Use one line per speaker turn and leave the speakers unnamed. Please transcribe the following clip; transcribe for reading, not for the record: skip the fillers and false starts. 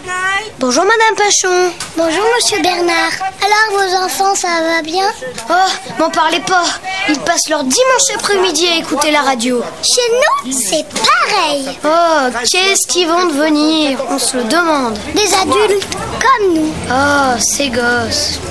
Bonjour Madame Pachon.
Bonjour Monsieur Bernard. Alors vos enfants, ça va bien?
Oh, m'en parlez pas. Ils passent leur dimanche après-midi à écouter la radio.
Chez nous, c'est pareil.
Oh, qu'est-ce qu'ils vont devenir? On se le demande.
Des adultes comme nous.
Oh, ces gosses.